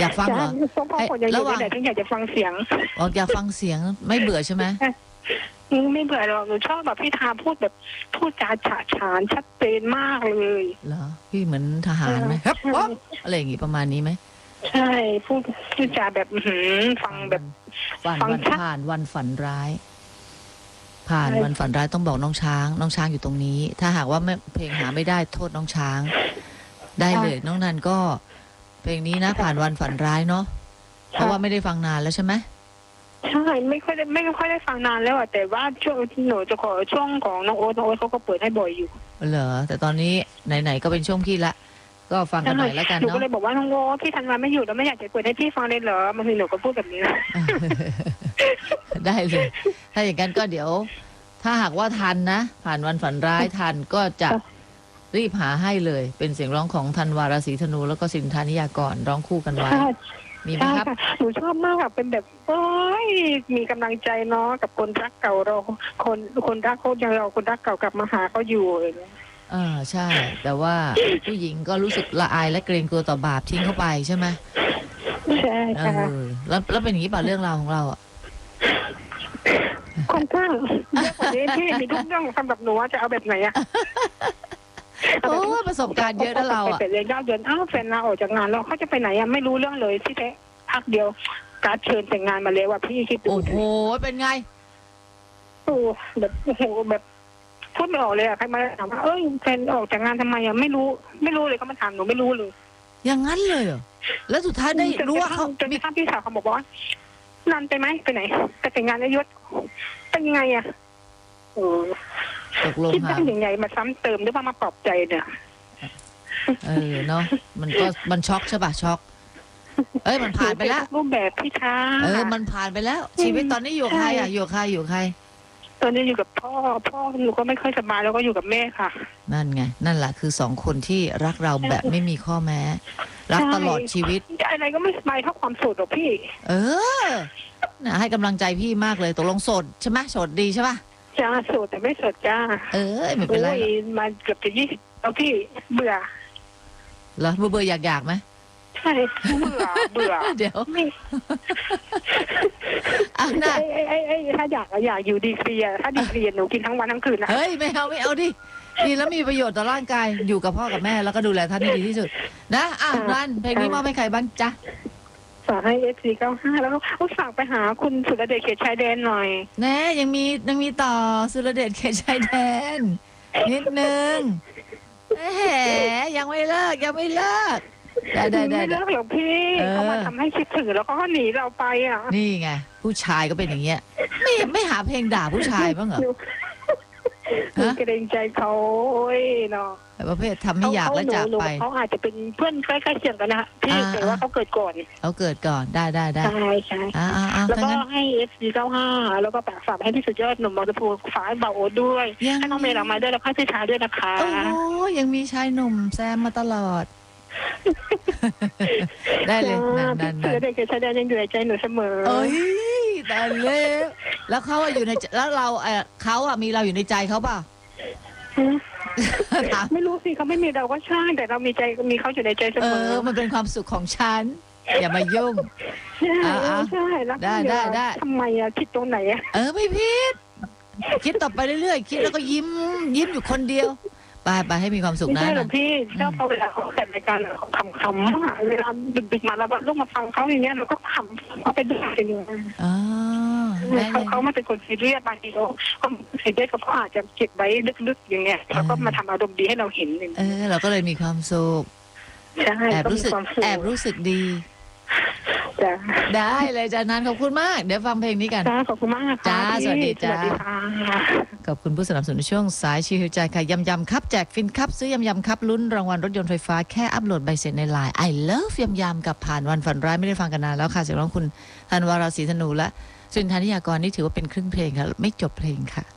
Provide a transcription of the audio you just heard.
ากฟังเหรอพ่อคนยังอยู่ในไหนถึงอยากจะฟังเสียงอยากฟังเสียงไม่เบื่อใช่ไหมไม่เบื่อหรอกหนูชอบแบบพี่ทาพูดจาฉะฉานชัดเจนมากเลยเหรอพี่เหมือนทหารไหมครับอะไรอย่างงี้ประมาณนี้ไหมใช่พูดจาแบบฟังแบบฟังผ่านวันฝันร้ายผ่านวันฝันร้ายต้องบอกน้องช้างอยู่ตรงนี้ถ้าหากว่าเพลงหาไม่ได้โทษน้องช้างได้เลยน้องนันก็เพลงนี้นะผ่านวันฝันร้ายเนาะเพราะว่าไม่ได้ฟังนานแล้วใช่ไหมใช่ไม่ค่อยได้ฟังนานแล้วแต่ว่าช่วงหนูจะขอช่วงของน้องโอ๊ตเขาก็เปิดให้บ่อยอยู่เหรอแต่ตอนนี้ไหนๆก็เป็นช่วงพี่ละก็ฟังกันหน่อยแล้วกันเนาะหนูก็เลยบอกว่าน้องโอ๊ตพี่ธันวาไม่อยู่แล้วไม่อยากจะเปิดให้พี่ฟังเลยเหรอบางทีหนูก็พูดแบบนี้นะได้เลยถ้าอย่างนั้นก็เดี๋ยวถ้าหากว่าทันนะผ่านวันฝันร้ายทันก็จะรีบหาให้เลยเป็นเสียงร้องของธันวาราศีธนูแล้วก็สินธานิยากรร้องคู่กันไว้มีไหมครับหนูชอบมากค่ะเป็นแบบโอ้ยมีกำลังใจเนาะกับคนรักเก่าเราคนรักเขาอย่างเราคนรักเก่ากลับมาหาเขาอยู่ใช่แต่ว่าผู้หญิงก็รู้สึกละอายและเกรงกลัวต่อบาปทิ้งเข้าไปใช่ไหมใช่ค่ะแล้วเป็นอย่างนี้ป่ะเรื่องราวของเราอ่ะค่อนข้างเยอะกว่านี้พี่มีทุกเรื่องสำหรับหนูว่าจะเอาแบบไหนอะโอ้ประสบการณ์เยอะนะเราอ่ะแต่เดือน9 เดือนแฟนลาออกจากงานแล้วเขาจะไปไหนอะไม่รู้เรื่องเลยที่แท้พักเดียวการเชิญแต่งงานมาเลยว่าพี่คิดดูโอ้โหเป็นไงโอ้แบบโอ้โหแบบพูดไม่ออกเลยอะใครมาถามว่าแฟนออกจากงานทำไมอะไม่รู้เลยเขามาถามหนูไม่รู้เลยอย่างนั้นเลยเหรอแล้วสุดท้ายได้รู้ว่าเขาจนพี่สาวเขาบอกว่านันไปไหมไปไหนจะแต่งงานนายศเป็นยังไงอะตกลงคิดได้ยังไงมาซ้ำเติมหรือว่ามาปลอบใจเนี่ยเนาะมันช็อกใช่ป่ะช็อกมันผ่านไปแล้วรูปแบบพี่ช้ามันผ่านไปแล้วชีวิตตอนนี้อยู่ใครอ่ะอยู่ใครตอนนี้อยู่กับพ่อหนูก็ไม่ค่อยสบายแล้วก็อยู่กับแม่ค่ะนั่นไงนั่นแหละคือ2 คนที่รักเราแบบไม่มีข้อแม้รักตลอดชีวิตอะไรก็ไม่สบายเท่าความโสดหรอกพี่ให้กำลังใจพี่มากเลยตกลงโสดใช่ไหมโสดดีใช่ป่ะจ้าโสดแต่ไม่โสดจ้าไม่เป็นไรมาเกือบจะ20แล้วพี่เบื่อเหรอเบื่ออยากไหมใช่เบื่อเดี๋ยวถ้าอยากอยู่ดีเคลียร์ถ้าดีเคลียร์หนูกินทั้งวันทั้งคืนนะไม่เอาดิดีแล้วมีประโยชน์ต่อร่างกายอยู่กับพ่อกับแม่แล้วก็ดูแลท่านให้ดีที่สุดนะรันเพลงนี้มอบให้ใครบ้างจ๊ะฝากให้ FC95 แล้วก็ฝากไปหาคุณสุรเดชเขตชายแดนหน่อยแน่ยังมีต่อสุรเดชเขตชายแดนนิดนึงยังไม่เลิกไม่เลิกหรอกพี่เขามาทำให้คิดถึงแล้วเขาก็หนีเราไปอ่ะนี่ไงผู้ชายก็เป็นอย่างเงี้ยไม่หาเพลงด่าผู้ชายบ้างเหรอเกรงใจเขาเนาะแต่ประเภททำให้อยากแล้วจากไปเขาอาจจะเป็นเพื่อนใกล้ๆเคียงกันนะพี่แต่ว่าเขาเกิดก่อนได้ใช่แล้วก็ให้ FC95 แล้วก็ฝากให้พี่สุดยอดหนุ่มมอเตอร์พูลฝากให้บ่าวโอ๊ตด้วยให้น้องเมย์มาด้วยแล้วก็พี่ชายด้วยนะคะโอ้ยังมีชายหนุ่มแซมมาตลอดได้เลยนั่นเด็กชายแดนยังอยู่ในใจหนูเสมอแต่แล้วเขาอยู่ในแล้วเราเขามีเราอยู่ในใจเขาเปล่าไม่รู้สิเขาไม่มีเราก็ช่างแต่เรามีใจมีเขาอยู่ในใจเสมอมันเป็นความสุขของฉันอย่ามายุ่งใช่แล้วได้ทำไมคิดตรงไหนไม่ผิดคิดต่อไปเรื่อยๆคิดแล้วก็ยิ้มอยู่คนเดียวไปให้มีความสุขนะไม่ใช่หรอกพี่ชอบเขาเวลาเขาแต่รายการเขาขำเวลาดึกๆมาแล้วลูกมาฟังเขาอย่างเงี้ยเราก็ขำเขาไปดูอย่างเงี้ยเขาไม่เป็นคนซีเรียสบางทีเขาซีเรียสเขาอาจจะเก็บไว้ลึกๆอย่างเงี้ยเขาก็มาทำอารมณ์ดีให้เราเห็นเราก็เลยมีความสุขแอบรู้สึกดีได้เลยจ้านันขอบคุณมากเดี๋ยวฟังเพลงนี้กันขอบคุณมากจ้าสวัสดีจ้าขอบคุณผู้สนับสนุนช่วงสายชิวใจค่ะยำครับแจกฟินครับซื้อยำครับลุ้นรางวัลรถยนต์ไฟฟ้าแค่อัปโหลดใบเสร็จใน LINE I love ยำกับผ่านวันฝันร้ายไม่ได้ฟังกันนานแล้วค่ะเสียงร้องคุณธันวาราศีธนูและสินธานิยากรนี่ถือว่าเป็นครึ่งเพลงค่ะไม่จบเพลงค่ะ